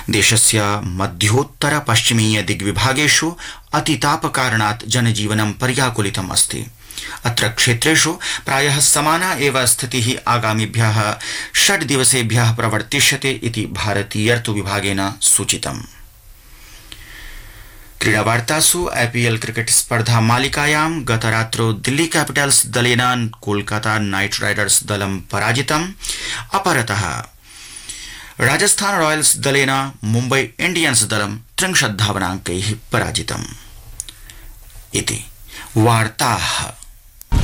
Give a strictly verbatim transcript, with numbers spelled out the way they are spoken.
देशस्य मध्योत्तर पश्चिमीय दिग्विभागेषु अतितापकारणात् जनजीवनं पर्याकुलितम् अस्ति। अत्र क्षेत्रेषु प्रायः समाना एव स्थितिः आगामिभ्यः षड् दिवसेभ्यः प्रवर्तिष्यते इति भारतीयर्तु विभागेन सूचितम्। क्रीडावार्तासु आईपीएल क्रिकेट स्पर्धा मालिकायां गतरात्रौ दिल्ली कैपिटल्स दलेन कोलकाता नाइट राइडर्स दलं पराजितम्। अपरतः राजस्थान रॉयल्स दलेन मुम्बई इंडियंस दलं त्रिंशत् धावनाङ्कैः पराजितम्। इति वार्ताः।